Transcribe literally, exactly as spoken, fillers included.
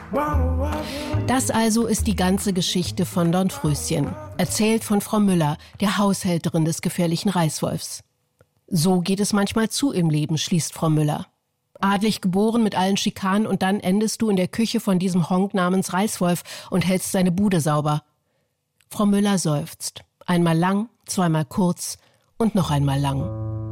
Das also ist die ganze Geschichte von Dornröschen, erzählt von Frau Müller, der Haushälterin des gefährlichen Reißwolfs. So geht es manchmal zu im Leben, schließt Frau Müller. Adlig geboren mit allen Schikanen und dann endest du in der Küche von diesem Honk namens Reißwolf und hältst seine Bude sauber. Frau Müller seufzt. Einmal lang, zweimal kurz und noch einmal lang.